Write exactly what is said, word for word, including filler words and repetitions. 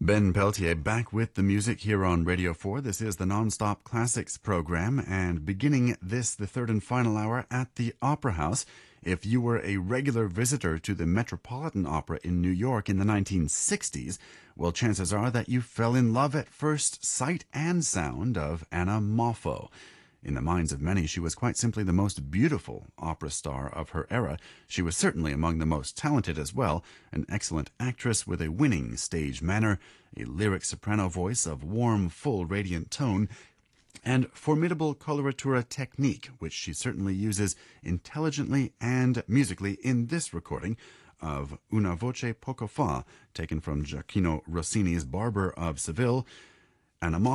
Ben Peltier back with the music here on Radio four. This is the Nonstop Classics program, and beginning this, the third and final hour at the Opera House. If you were a regular visitor to the Metropolitan Opera in New York in the nineteen sixties, well, chances are that you fell in love at first sight and sound of Anna Moffo. In the minds of many, she was quite simply the most beautiful opera star of her era. She was certainly among the most talented as well, an excellent actress with a winning stage manner, a lyric soprano voice of warm, full, radiant tone, and formidable coloratura technique, which she certainly uses intelligently and musically in this recording of Una voce poco fa, taken from Gioacchino Rossini's Barber of Seville. Anna Moffo